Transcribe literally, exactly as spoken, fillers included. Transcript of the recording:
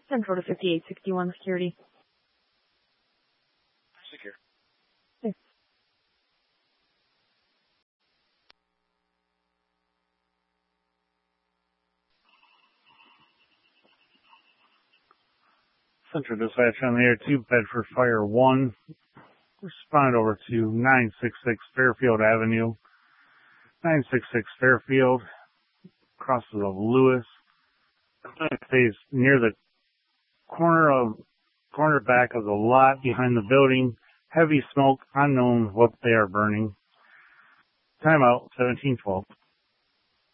Central to fifty-eight sixty-one security. Secure. Okay. Central Dispatch on the air two, Bedford Fire one. Respond over to nine six six Fairfield Avenue. nine six six Fairfield, crosses of Lewis. Stays near the corner of, corner back of the lot behind the building. Heavy smoke, unknown what they are burning. Timeout, seventeen twelve.